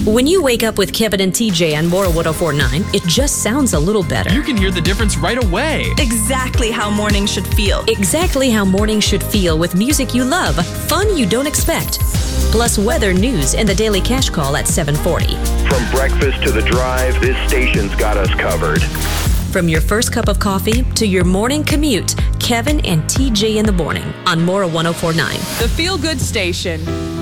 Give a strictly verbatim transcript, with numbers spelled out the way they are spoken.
When you wake up with Kevin and T J on Mora one oh four point nine, it just sounds a little better. You can hear the difference right away. Exactly how mornings should feel. Exactly how mornings should feel with music you love, fun you don't expect, plus weather, news, and the Daily Cash Call at seven forty. From breakfast to the drive, this station's got us covered. From your first cup of coffee to your morning commute, Kevin and T J in the morning on Mora one oh four point nine. The Feel Good Station.